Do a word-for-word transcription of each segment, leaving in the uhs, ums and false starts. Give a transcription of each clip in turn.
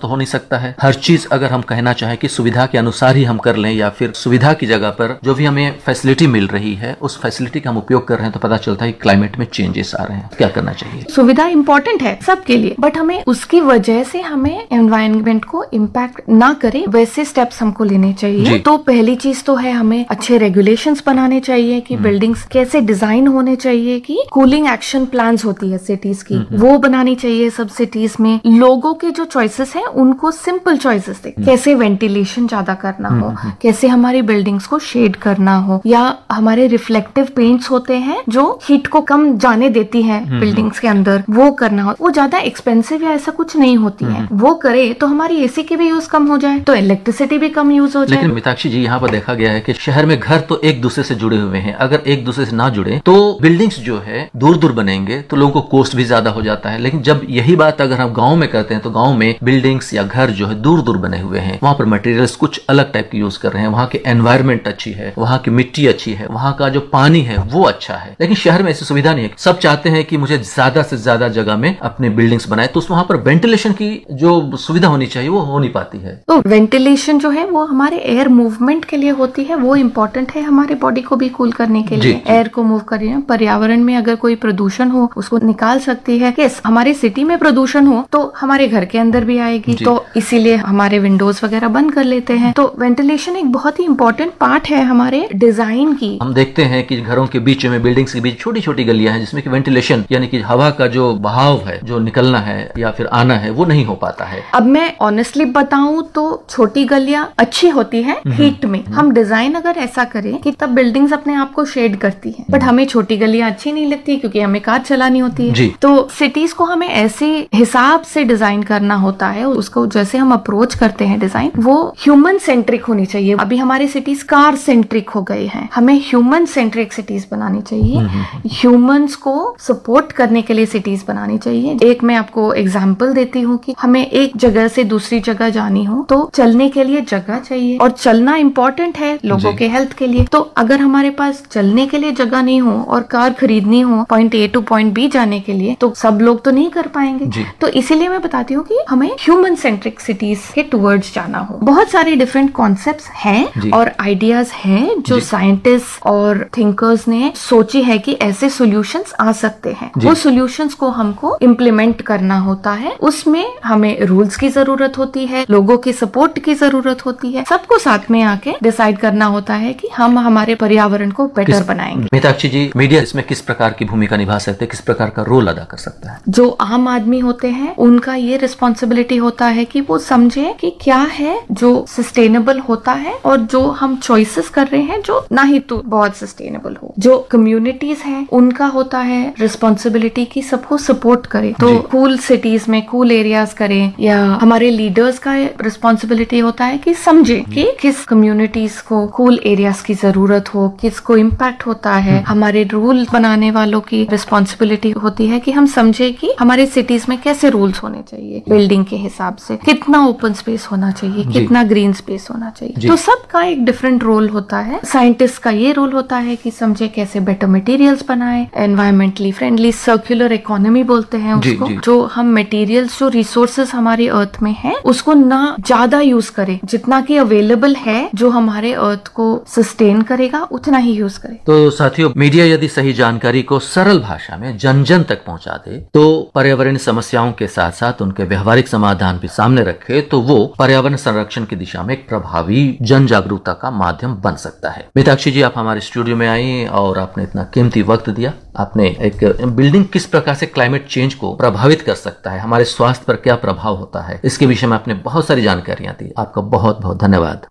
तो हो नहीं सकता है। हर चीज अगर हम कहना चाहें कि सुविधा के अनुसार ही हम कर लें या फिर सुविधा की जगह पर जो भी हमें फैसिलिटी मिल रही है उस फैसिलिटी का हम उपयोग कर रहे हैं, तो पता चलता है कि क्लाइमेट में चेंजेस आ रहे हैं। क्या करना चाहिए? सुविधा इंपॉर्टेंट है सबके लिए, बट हमें उसकी वजह से हमें एनवायरनमेंट को इम्पैक्ट ना करे वैसे स्टेप्स हमको लेने चाहिए। तो पहली चीज तो है हमें अच्छे रेगुलेशंस बनाने चाहिए कि बिल्डिंग्स कैसे डिजाइन होने चाहिए, कि कूलिंग एक्शन प्लान्स होती है सिटीज की वो बनानी चाहिए सब सिटीज में। लोगों के जो चॉइसेस हैं उनको सिंपल चॉइसेस दे, कैसे वेंटिलेशन ज्यादा करना हो, कैसे हमारी बिल्डिंग्स को शेड करना हो, या हमारे रिफ्लेक्टिव पेंट्स होते हैं जो हीट को कम जाने देती है बिल्डिंग्स के अंदर, वो करना हो। वो ज्यादा एक्सपेंसिव या ऐसा कुछ नहीं होती है, वो करे तो हमारी एसी की भी यूज कम हो जाए, तो इलेक्ट्रिसिटी भी कम यूज हो जाए। लेकिन मीनाक्षी जी यहाँ पर देखा गया है कि शहर में घर तो एक दूसरे से जुड़े हुए हैं, अगर एक दूसरे से ना जुड़े तो बिल्डिंग्स जो है दूर दूर बनेंगे तो लोगों को कॉस्ट भी ज्यादा हो जाता है। लेकिन जब यही बात अगर हम गांव में करते हैं तो गांव में बिल्डिंग्स या घर जो है दूर दूर बने हुए हैं, वहां पर मटेरियल्स कुछ अलग टाइप की यूज कर रहे हैं, वहां की एनवायरमेंट अच्छी है, वहां की मिट्टी अच्छी है, वहां का जो पानी है वो अच्छा है। लेकिन शहर में ऐसी सुविधा नहीं है। सब चाहते हैं कि मुझे ज्यादा से ज्यादा जगह में अपने बिल्डिंग्स बनाए, तो वहां पर वेंटिलेशन की जो सुविधा होनी चाहिए वो हो नहीं पाती है। तो वेंटिलेशन जो है वो हमारे एयर मूवमेंट के लिए होती है, वो इम्पोर्टेंट है हमारे बॉडी को भी कूल करने के लिए, एयर को मूव करिए। पर्यावरण में अगर कोई प्रदूषण हो उसको निकाल सकती है। यस, हमारी सिटी में प्रदूषण हो तो हमारे घर के अंदर भी आएगी, तो इसीलिए हमारे विंडोज वगैरह बंद कर लेते हैं। तो वेंटिलेशन एक बहुत ही इम्पोर्टेंट पार्ट है हमारे डिजाइन की। हम देखते हैं कि घरों के बीच में, बिल्डिंग्स के बीच छोटी छोटी गलियां हैं जिसमें कि वेंटिलेशन यानी कि हवा का जो बहाव है, जो निकलना है या फिर आना है, वो नहीं हो पाता है। अब मैं ऑनेस्टली बताऊं तो छोटी गलियां अच्छी होती है हीट में। हम डिजाइन अगर ऐसा करें कि तब बिल्डिंग्स अपने आप को शेड करती है, बट हमें छोटी गलियां अच्छी नहीं लगती क्योंकि हमें कार चलानी होती है। तो सिटीज को हमें ऐसे हिसाब से डिजाइन करना होता है, उसको जैसे हम अप्रोच करते हैं डिजाइन, वो ह्यूमन सेंट्रिक होनी चाहिए। अभी हमारी सिटीज कार सेंट्रिक हो गए हैं, हमें ह्यूमन सेंट्रिक सिटीज बनानी चाहिए। ह्यूमंस को सपोर्ट करने के लिए सिटीज बनानी चाहिए। एक मैं आपको एग्जांपल देती हूँ कि हमें एक जगह से दूसरी जगह जानी हो तो चलने के लिए जगह चाहिए, और चलना इम्पोर्टेंट है लोगों के हेल्थ के लिए। तो अगर हमारे पास चलने के लिए जगह नहीं हो और कार खरीदनी हो point A two point B जाने के लिए, तो सब लोग तो नहीं कर पाएंगे। तो इसीलिए मैं बताती हूँ कि हमें ह्यूमन सेंट्रिक सिटीज के टुवर्ड्स जाना हो। बहुत सारे डिफरेंट कॉन्सेप्ट्स हैं और आइडियाज हैं जो साइंटिस्ट और थिंकर्स ने सोची है कि ऐसे सॉल्यूशंस आ सकते हैं। वो सॉल्यूशंस को हमको इम्प्लीमेंट करना होता है, उसमें हमें रूल्स की जरूरत होती है, लोगों की सपोर्ट की जरूरत होती है, सबको साथ में आके डिसाइड करना होता है कि हम हमारे पर्यावरण को बेटर बनाएंगे। मीनाक्षी जी, मीडिया इसमें किस प्रकार की भूमिका निभा सकते हैं, किस प्रकार का रोल अदा कर सकता है? जो आम आदमी होते हैं उनका ये रिस्पॉन्सिबिलिटी होता है कि वो समझे कि क्या है जो सस्टेनेबल होता है और जो हम चॉइसेस कर रहे हैं जो ना ही तो बहुत सस्टेनेबल हो। जो कम्युनिटीज है उनका होता है रिस्पॉन्सिबिलिटी की सबको सपोर्ट करे, तो कूल सिटीज में कूल एरियाज करें, या हमारे लीडर्स का रिस्पॉन्सिबिलिटी होता है कि समझे कि किस कम्युनिटीज को कूल एरियाज की जरूरत हो, किसको इम्पैक्ट होता है। हमारे रूल बनाने वालों की रिस्पॉन्सिबिलिटी होती है कि हम समझे कि हमारे सिटीज में कैसे रूल्स होने चाहिए, बिल्डिंग के हिसाब से कितना ओपन स्पेस होना चाहिए, कितना ग्रीन स्पेस होना चाहिए। तो सबका एक डिफरेंट रोल होता है। साइंटिस्ट का ये रोल होता है कि समझे कैसे बेटर मटेरियल्स बनाए, एनवायरमेंटली फ्रेंडली, सर्कुलर इकोनॉमी बोलते हैं उसको, जो हम मटेरियल्स, जो रिसोर्सेज हमारी अर्थ में है उसको ना ज्यादा यूज करें, जितना की अवेलेबल है जो हमारे अर्थ को सस्टेन करेगा उतना ही यूज करें। तो साथियों, मीडिया यदि सही जानकारी को सरल भाषा में जन जन तक पहुंचा दे, तो पर्यावरण समस्याओं के साथ साथ उनके व्यवहारिक समाधान भी सामने रखे, तो वो पर्यावरण संरक्षण की दिशा में एक प्रभावी जन जागरूकता का माध्यम बन सकता है। मीनाक्षी जी, आप हमारे स्टूडियो में आई और आपने इतना कीमती वक्त दिया। आपने एक बिल्डिंग किस प्रकार से क्लाइमेट चेंज को प्रभावित कर सकता है, हमारे स्वास्थ्य पर क्या प्रभाव होता है, इसके विषय में आपने बहुत सारी जानकारियां दी। आपका बहुत बहुत धन्यवाद।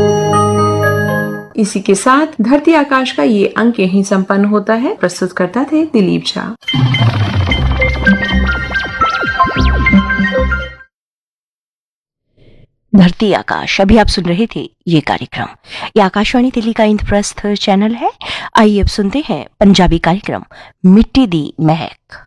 इसी के साथ धरती आकाश का ये अंक यहीं संपन्न होता है। प्रस्तुत करता थे दिलीप झा। धरती आकाश, अभी आप सुन रहे थे ये कार्यक्रम। ये आकाशवाणी दिल्ली का इंद्रप्रस्थ चैनल है। आइए अब सुनते हैं पंजाबी कार्यक्रम मिट्टी दी महक।